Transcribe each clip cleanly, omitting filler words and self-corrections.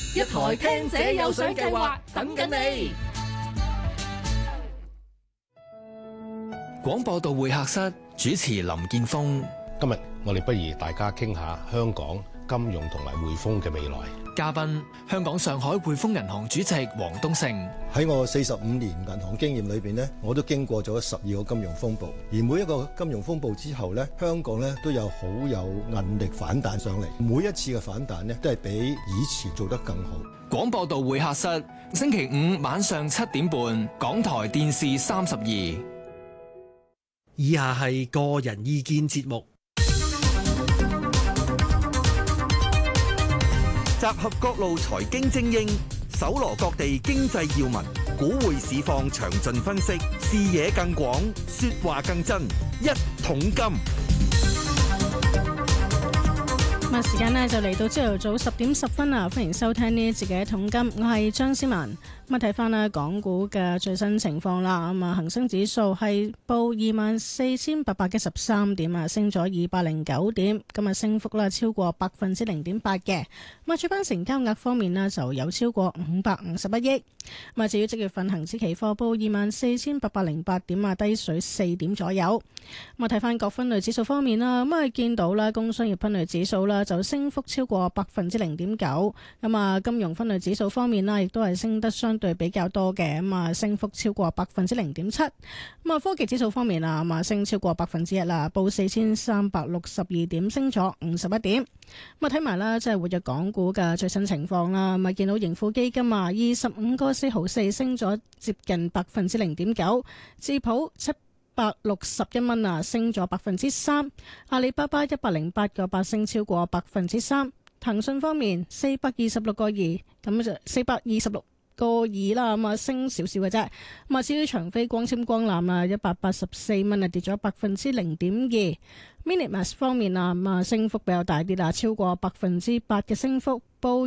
一台聽者有獎計劃等緊你。 廣播道會客室主持林建峰。 今日我哋不如大家傾下香港金融同埋匯豐嘅未來。 嘉賓：香港上海匯豐銀行主席黃東勝。 喺我45年銀行經驗裏邊呢，我都經過咗12個金融風暴，而每一個金融風暴之後呢，香港呢都有好有韌力反彈上嚟。每一次嘅反彈呢，都係比以前做得更好。 廣播道會客室，星期五晚上7點半，港台電視32。 以下係個人意見節目。 集合各路財經精英，搜羅各地經濟要聞，股匯市況詳盡分析，視野更廣，說話更真。一桶金。 時間呢就嚟到朝頭早10點10分啦，歡迎收聽呢一節嘅一桶金，我係張思文。咁睇翻咧港股嘅最新情況啦，咁恒生指數係報24,813點啊，升咗209點，今日升幅咧超過0.8%嘅。咁主板成交額方面咧就有超過551億。咁至於即月份恒指期貨報24,808點啊，低水4點左右。咁睇翻各分類指數方面啦，咁見到啦工商業分類指數啦就升幅超過0.9%。咁啊金融分類指數方面啦，亦都係升得相對比較多嘅，咁啊升幅超過0.7%。咁啊科技指數方面啊，咁啊升超過1%啦，報4362點，升咗51點。咁啊睇埋啦，即係活躍港股嘅最新情況啦。咁啊見到盈富基金啊25個4毫4升咗接近0.9%，智普761蚊啊升咗3%，阿里巴巴108個8升超過3%。騰訊方面426個2，咁就426個2啦，咁啊升少少嘅啫。咁啊至於長飛光纖光纜啊184蚊啊跌咗0.2%。Minimax 方面啊，咁啊升幅比較大啲啦，超過8%嘅升幅，報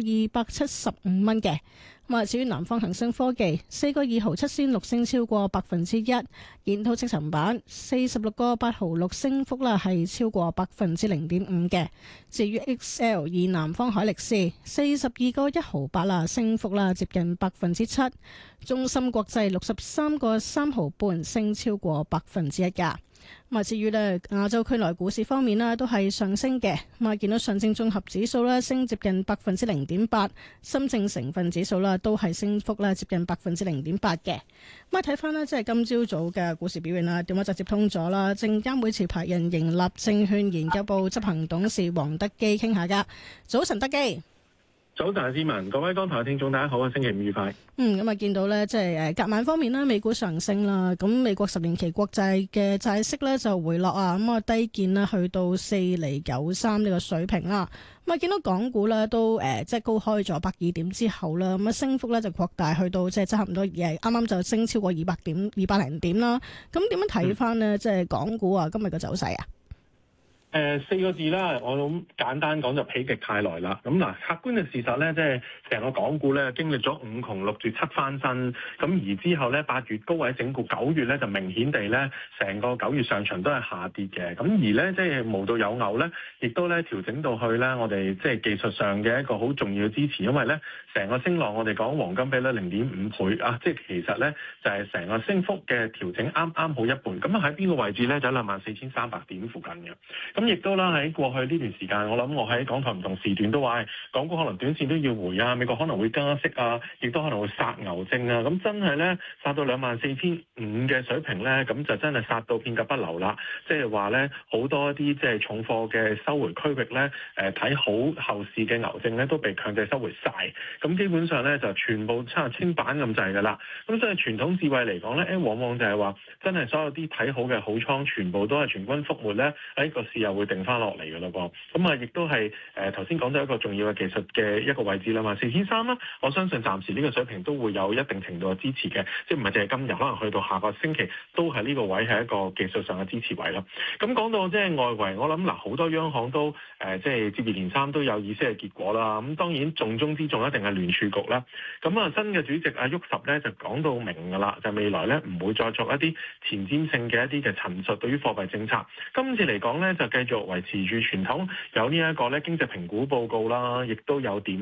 275蚊嘅。咁啊至於南方恒生科技4個2毫7仙6升超過1%。建滔積層板46個8毫6升幅啦，係超過0.5%嘅。至於 XL 南方海力士42個1毫8啦，升幅啦接近7%。中芯國際63個3毫半升超過1%㗎。咁啊，至於咧亞洲區內股市方面咧，都係上升嘅。咁啊，見到上證綜合指數咧升接近0.8%，深證成分指數啦都係升幅咧接近0.8%嘅。咁啊，睇翻咧即係今朝早嘅股市表現啦，電話就接通咗啦，證監會持牌人盈立證券研究部執行董事黃德基傾下噶。早晨，德基。 早晨，市民，各位港台嘅聽眾，大家好啊！星期五愉快。 咁啊，見到咧，即係隔晚方面啦，美股上升啦，咁美國10年期國債嘅債息咧就回落啊，咁啊低見啦，去到4.93厘呢個水平啦。咁啊，見到港股咧都即係高開咗100點之後啦，咁啊升幅咧就擴大去到即係差唔多啱啱就升超過200零點啦。咁點樣睇翻呢？即係港股啊，今日嘅走勢啊？ 四個字啦，我諗簡單講就否極泰來啦。咁嗱，客觀嘅事實咧，即係成個港股咧經歷咗5窮6絕7翻身，咁而之後咧8月高位整固，9月咧就明顯地咧成個9月上旬都係下跌嘅。咁而咧即係無道有牛咧，亦都咧調整到去咧我哋即係技術上嘅一個好重要嘅支持，因為咧成個升浪我哋講黃金比率0.5倍啊，即係其實咧就係成個升幅嘅調整啱啱好一半。咁啊喺邊個位置咧？就24,300點附近嘅。咁亦都啦，喺過去呢段時間，我諗我喺港台唔同時段都話，港股可能短線都要回啊，美國可能會加息啊，亦都可能會殺牛證啊。咁真係咧，殺到24,500嘅水平咧，咁就真係殺到片甲不留啦。即係話咧，好多一啲即係重貨嘅收回區域咧，睇好後市嘅牛證咧，都被強制收回晒。咁基本上咧，就全部差清板咁滯㗎啦。咁所以傳統智慧嚟講咧，往往就係話，真係所有啲睇好嘅好倉，全部都係全軍覆沒咧，喺個市又會定翻落嚟嘅咯噃，咁啊亦都係頭先講到一個重要嘅技術嘅一個位置啦嘛，4,300啦，我相信暫時呢個水平都會有一定程度嘅支持嘅，即係唔係淨係今日，可能去到下個星期都係呢個位係一個技術上嘅支持位啦。咁講到即係外圍，我諗嗱好多央行都即係接二連三都有議息嘅結果啦。咁當然重中之重一定係聯儲局啦。咁啊新嘅主席阿沃什咧就講到明㗎啦，就未來咧唔會再作一啲前瞻性嘅一啲嘅陳述對於貨幣政策。今次嚟講咧就繼續維持住傳統有呢一個咧經濟評估報告啦，亦都有點